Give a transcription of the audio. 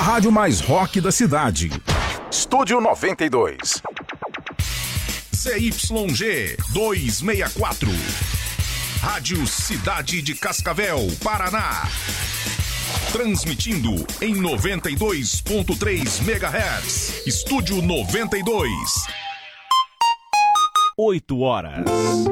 rádio mais rock da cidade. Estúdio 92. ZYG 264. Rádio Cidade de Cascavel, Paraná. Transmitindo em 92.3 MHz. Estúdio 92. 8 horas.